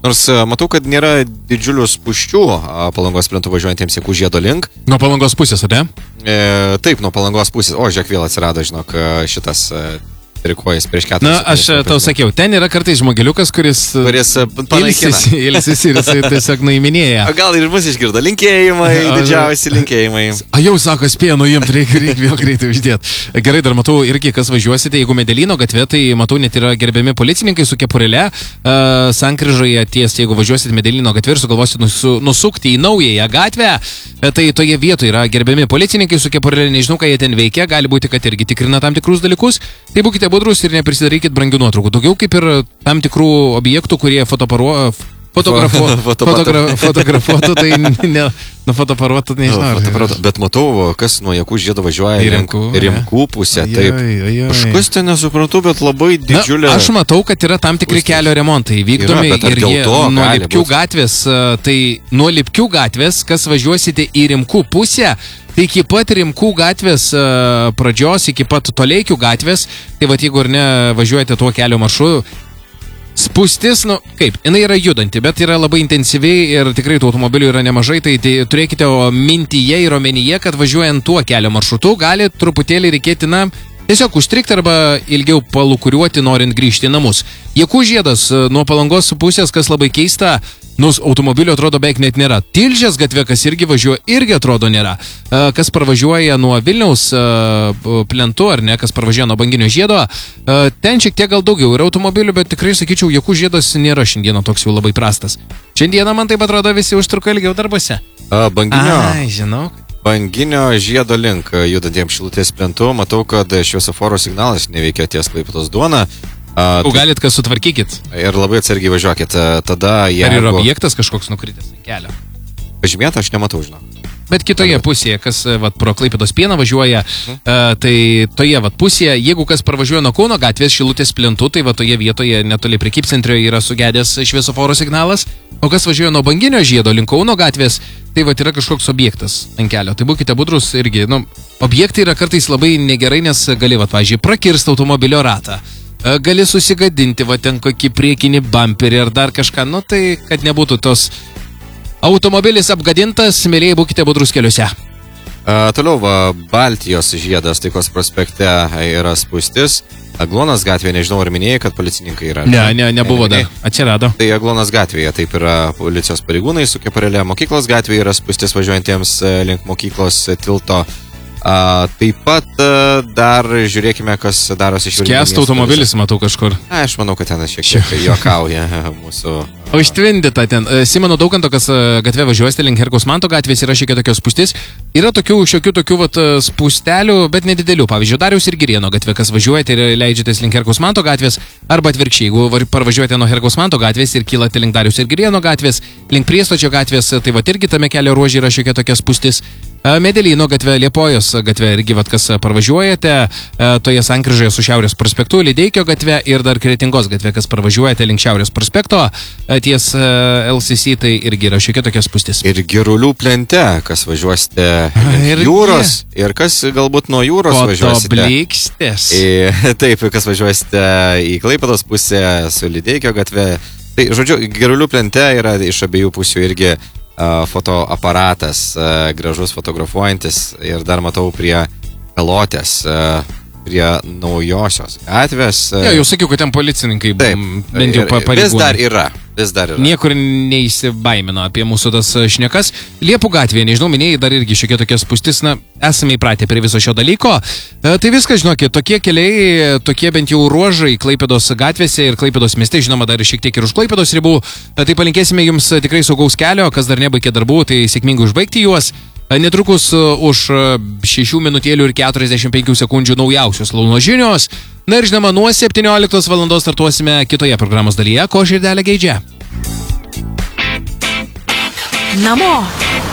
Nors matau, kad nėra didžiulių spūsčių Palangos plentu važiuojantiems Jakų žiedo link. Nuo Palangos pusės, ar ne? Taip, nuo Palangos pusės. O, žiūrėk, vėl atsirado, žinok, šitas trikojas prieš 4 Na, aš tau sakiau, ten yra kartais žmogeliukas, kuris panaikina. Ilsisi ir jisai tiesiog nuiminėja. Gal ir mus išgirdo. Linkėjimai, didžiausi linkėjimai. Jau sako, spėjo nuimt, reikia vėl greitai uždėti. Gerai, dar matau irgi, kas važiuosite, jeigu Medelino gatve, tai matau, net yra gerbiami policininkai su kepurėle. Sankryžoje ties, jeigu važiuosite Medelino gatve ir sugalvosite nusukti į naująją gatvę, tai toje vietoje yra gerbiami policininkai su kepurėle, nežinau, ką jie ten veikia, gali būti, kad irgi tikrina tam tikrus dalykus. Tai būkite budrus ir neprisidarykit brangių nuotraukų. Daugiau kaip ir tam tikrų objektų, kurie fotografuotų, tai nufotoparuotų, nežinau. Bet matau, kas nuo Jakų žiedo važiuoja į Rimkų pusę. Taip. Kažkas ten nesuprantu, bet labai didžiulė. Aš matau, kad yra tam tikri kelio remontai vykdomi ir jie nuo Lipkių gatvės, tai nuo Lipkių gatvės, kas važiuosite į Rimkų pusę, tai iki pat Rimkų gatvės pradžios, iki pat Toleikių gatvės, tai va, jeigu ir ne važiuojate tuo kelio maršrutu, spūstis, jinai yra judanti, bet yra labai intensyviai ir tikrai tų automobilių yra nemažai, tai turėkite mintyje ir omenyje, kad važiuojant tuo kelio maršrutu gali truputėlį reikėti, tiesiog užstrikti arba ilgiau palukuriuoti, norint grįžti į namus. Jakų žiedas nuo Palangos pusės, kas labai keista, automobilio atrodo beveik net nėra. Tilžės gatve, kas irgi važiuoja, irgi atrodo nėra. Kas parvažiuoja nuo Vilniaus plentu, ar ne, kas parvažiuoja nuo Banginio žiedo, ten šiek tiek gal daugiau yra automobilių, bet tikrai sakyčiau, Jakų žiedas nėra šiandieną toks jau labai prastas. Šiandieną man taip atrodo visi užtruko ilgiau darbuose. Banginio žiedo link judantiems Šilutės plentu, matau, kad šviesoforo signalas neveikia ties Klaipėdos duona. Galit, kas sutvarkykit. Ir labai atsargiai važiuokit. Tada jeigu... Ar yra objektas kažkoks nukritęs ant kelio? Pažymėtą aš nematau, žinau. Bet kitoje pusėje, kas pro Klaipėdos pieną važiuoja, tai toje pusėje, jeigu kas parvažiuoja nuo Kauno gatvės Šilutės plentu, tai toje vietoje netoli prekybcentrio yra sugedęs šviesoforo signalas, o kas važiuoja nuo Banginio žiedo link Kauno gatvės, tai yra kažkoks objektas ant kelio. Tai būkite budrus irgi, objektai yra kartais labai negerai, nes gali, pavyzdžiui, prakirsti automobilio ratą. Gali susigadinti, ten kokį priekinį bumperį ar dar kažką, tai kad nebūtų tos automobilis apgadintas, mėlyje būkite budrus keliuose. Toliau, Baltijos žiedas Taikos prospekte yra spūstis. Aglonas gatvėje, nežinau, ar minėjai, kad policininkai yra. Nebuvo dar, atsirado. Tai Aglonas gatvėje, taip yra policijos pareigūnai su kepurėle. Mokyklos gatvėje yra spūstis važiuojantiems link mokyklos tilto. Taip pat dar žiūrėkime, kas darosi iš Vilniaus. Skęsta automobilis, matau kažkur. Aš manau, kad ten šiek tiek juokauja mūsų. Užtvindyta ten. Simono Daukanto, kas gatvė važiuosite link Herkaus Manto gatvės, yra šiek tiek tokios spūstis. Yra šiokių tokių spūstelių, bet nedidelių. Pavyzdžiui, Dariaus ir Girėno gatvė, kas važiuojate ir leidžiatės link Herkaus Manto gatvės, arba atvirkščiai, jeigu parvažiuojate nuo Herkaus Manto gatvės ir kylate link Dariaus ir Girėno gatvės, link Priestočio gatvės, tai irgi tame kelio ruože yra šiek tiek tokia spūstis. Medelino gatvė, Liepojos gatvė irgi, kas parvažiuojate, toje sankryžoje su Šiaurės prospektu, Lideikio gatvė ir dar Kretingos gatvė, kas parvažiuojate link Šiaurės prospekto, ties LCC, tai irgi yra šiek tiek tokia spūstis. Ir Girulių plente, kas važiuosite link jūros, ir kas galbūt nuo jūros važiuosite. Blikstės. Taip, kas važiuosite į Klaipėdos pusę su Lideikio gatvė. Tai, žodžiu, Girulių plente yra iš abiejų pusių irgi fotoaparatas, gražus fotografuojantis, ir dar matau prie Pelotės, prie Naujosios gatvės. Jau sakiau, kad ten policininkai bent jau pareigūnai. Vis dar yra. Niekur neįsibaimino apie mūsų tas šnekas. Liepų gatvėje, nežinau, minėjai, dar irgi šiek tiek tokia spūstis, esame įpratę prie viso šio dalyko. Tai viskas, žinokit, tokie keliai, tokie bent jau ruožai Klaipėdos gatvėse ir Klaipėdos mieste, žinoma, dar šiek tiek ir už Klaipėdos ribų. Tai palinkėsime jums tikrai saugaus kelio, kas dar nebaigė darbų, tai sėkmingai užbaigti juos. Netrukus už 6 minutėlių ir 45 sekundžių naujausios Launo žinios. Na ir žinoma, nuo 17 valandos startuosime kitoje programos dalyje, ko širdelė geidžia. Namo.